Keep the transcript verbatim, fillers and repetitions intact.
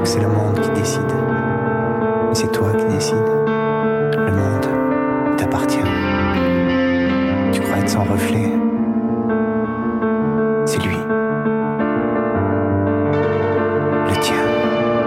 c'est le monde qui décide. Mais c'est toi qui décides. Le monde t'appartient. Tu crois être sans reflet.